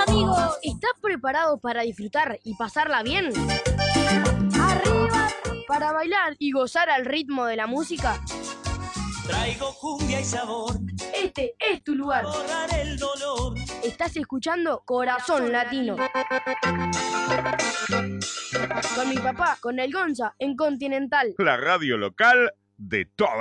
amigos. ¿Estás preparado para disfrutar y pasarla bien? Arriba. ¿Para bailar y gozar al ritmo de la música? Traigo cumbia y sabor. Este es tu lugar. Borrar el dolor. Estás escuchando Corazón Latino. Con mi papá, con el Gonza, en Continental. La radio local de toda